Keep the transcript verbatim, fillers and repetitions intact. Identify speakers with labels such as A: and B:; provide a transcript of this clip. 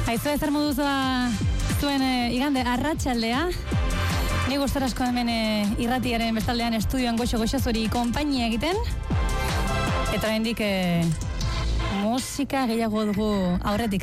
A: Aizu ezer moduz da zuen e, igande arratsaldea. Ni gustora asko hemen e, irratiaren bestaldean estudioan goxo goxazori konpainia egiten. Eta oraindik e, musika gehiago dugu aurretik